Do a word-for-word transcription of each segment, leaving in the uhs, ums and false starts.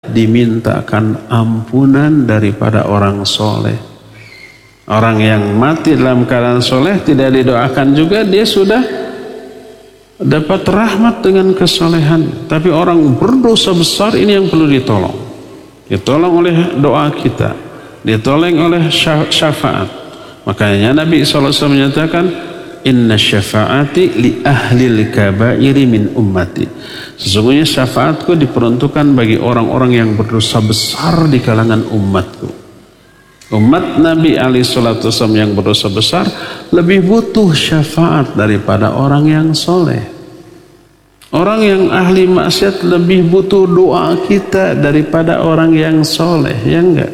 dimintakan ampunan daripada orang soleh. Orang yang mati dalam keadaan soleh tidak didoakan juga, dia sudah dapat rahmat dengan kesolehan. Tapi orang berdosa besar ini yang perlu ditolong. Ditolong oleh doa kita, ditolong oleh syafaat. Makanya Nabi shallallahu alaihi wasallam menyatakan, inna syafaati li ahlil kabairi min ummati. Sesungguhnya syafaatku diperuntukkan bagi orang-orang yang berdosa besar di kalangan umatku. Umat Nabi alaihi salatu wasallam yang berdosa besar lebih butuh syafaat daripada orang yang soleh. Orang yang ahli maksiat lebih butuh doa kita daripada orang yang soleh, ya enggak?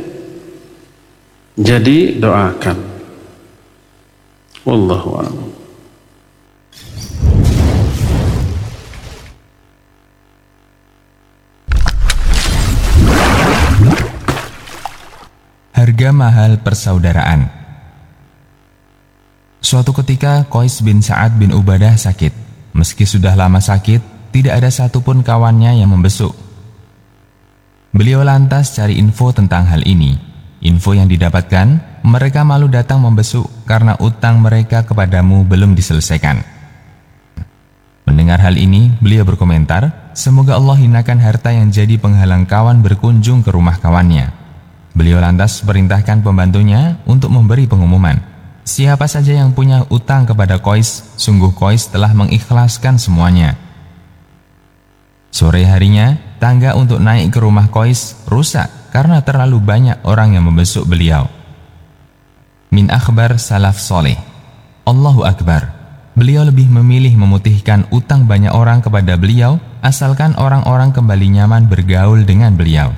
Jadi doakan. Wallahu a'lam. Harga mahal persaudaraan. Suatu ketika Qais bin Sa'ad bin Ubadah sakit. Meski sudah lama sakit, tidak ada satupun kawannya yang membesuk. Beliau lantas cari info tentang hal ini. Info yang didapatkan, mereka malu datang membesuk karena utang mereka kepadamu belum diselesaikan. Mendengar hal ini, beliau berkomentar, semoga Allah hinakan harta yang jadi penghalang kawan berkunjung ke rumah kawannya. Beliau lantas perintahkan pembantunya untuk memberi pengumuman. Siapa saja yang punya utang kepada Qais, sungguh Qais telah mengikhlaskan semuanya. Sore harinya, tangga untuk naik ke rumah Qais rusak karena terlalu banyak orang yang membesuk beliau. Min akhbar salaf soleh. Allahu Akbar. Beliau lebih memilih memutihkan utang banyak orang kepada beliau, asalkan orang-orang kembali nyaman bergaul dengan beliau.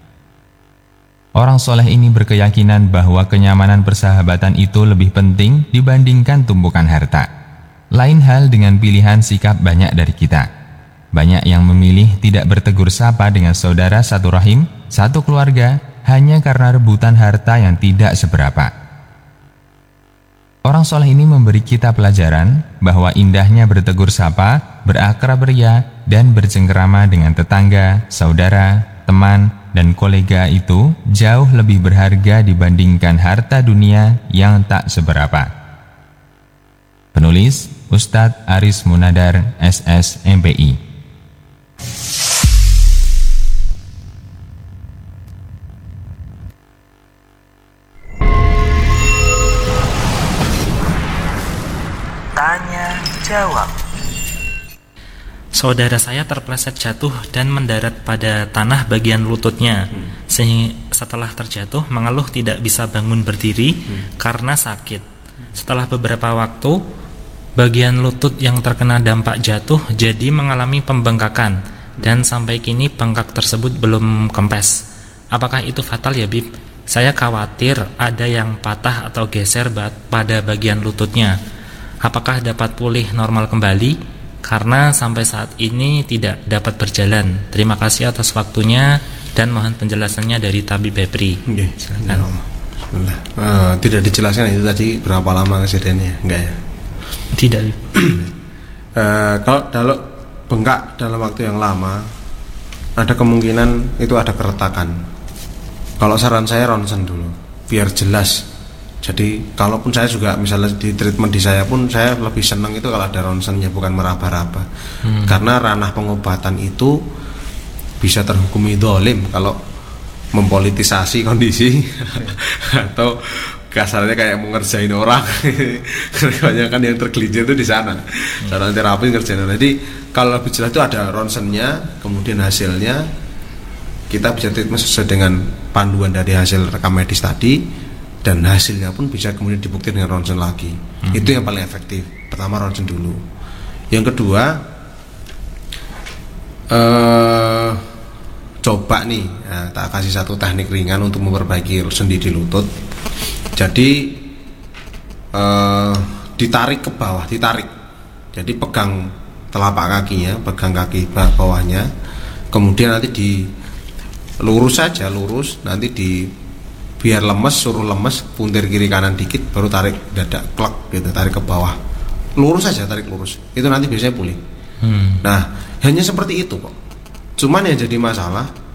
Orang soleh ini berkeyakinan bahwa kenyamanan persahabatan itu lebih penting dibandingkan tumpukan harta. Lain hal dengan pilihan sikap banyak dari kita. Banyak yang memilih tidak bertegur sapa dengan saudara satu rahim, satu keluarga, hanya karena rebutan harta yang tidak seberapa. Orang soleh ini memberi kita pelajaran bahwa indahnya bertegur sapa, berakrab ria, dan bercengkerama dengan tetangga, saudara, teman, dan kolega itu jauh lebih berharga dibandingkan harta dunia yang tak seberapa. Penulis Ustadz Aris Munadar, S S M P I. Tanya jawab. Saudara saya terpleset jatuh dan mendarat pada tanah bagian lututnya. Hmm. Sehingga setelah terjatuh mengeluh tidak bisa bangun berdiri hmm. karena sakit. Setelah beberapa waktu, bagian lutut yang terkena dampak jatuh jadi mengalami pembengkakan dan sampai kini bengkak tersebut belum kempes. Apakah itu fatal ya, Bib? Saya khawatir ada yang patah atau geser pada bagian lututnya. Apakah dapat pulih normal kembali? Karena sampai saat ini tidak dapat berjalan. Terima kasih atas waktunya dan mohon penjelasannya dari Tabib Bepri. Okay. Silakan. Uh, tidak dijelaskan itu tadi berapa lama kejadiannya, enggak ya? Tidak. uh, kalau kalau bengkak dalam waktu yang lama, ada kemungkinan itu ada keretakan. Kalau saran saya ronsen dulu, biar jelas. Jadi kalaupun saya juga misalnya di treatment di saya pun saya lebih senang itu kalau ada ronsennya, bukan meraba-raba. hmm. Karena ranah pengobatan itu bisa terhukumi dolim kalau mempolitisasi kondisi atau kasarnya kayak mengerjain orang. Kebanyakan yang tergelincir itu di sana. Saran terapi ngerjain orang. Jadi kalau lebih jelas itu ada ronsennya, kemudian hasilnya kita bisa treatment sesuai dengan panduan dari hasil rekam medis tadi. Dan hasilnya pun bisa kemudian dibuktikan dengan ronsen lagi. hmm. Itu yang paling efektif. Pertama ronsen dulu. Yang kedua, eh, coba nih ya, tak kasih satu teknik ringan untuk memperbaiki sendi di lutut. Jadi eh, ditarik ke bawah, ditarik. Jadi pegang telapak kakinya, pegang kaki bawahnya, kemudian nanti di lurus saja, lurus, nanti di biar lemes, suruh lemes, puntir kiri kanan dikit, baru tarik dada, klek gitu, tarik ke bawah, lurus saja, tarik lurus, itu nanti biasanya pulih. hmm. Nah, hanya seperti itu kok. Cuman yang jadi masalah